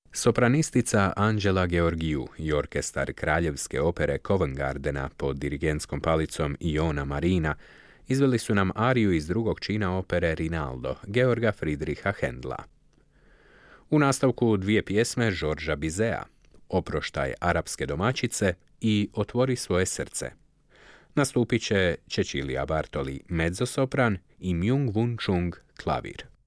Sopranistica Anđela Georgiju i orkestar Kraljevske opere Covent Gardena pod dirigentskom palicom Iona Marina izveli su nam ariju iz drugog čina opere Rinaldo, Georga Friedricha Händla. U nastavku dvije pjesme Georgesa Bizeta, Oproštaj arapske domaćice i Otvori svoje srce. Nastupit će Cecilia Bartoli mezzosopran i Myung Whun Chung klavir.